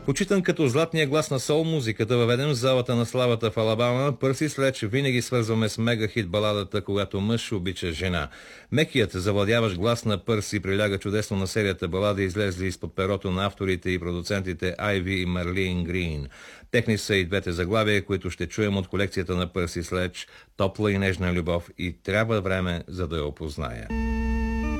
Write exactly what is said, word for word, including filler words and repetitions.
Почитан като златния глас на сол музиката, въведен в залата на славата в Алабама, Пърси Следж винаги свързваме с мегахит баладата «Когато мъж обича жена». Мекият, завладяващ глас на Пърси приляга чудесно на серията балади, излезли изпод перото на авторите и продуцентите Айви и Марлин Грин. Техни са и двете заглавия, които ще чуем от колекцията на Пърси Следж: «Топла и нежна любов» и «Трябва време, за да я опозная».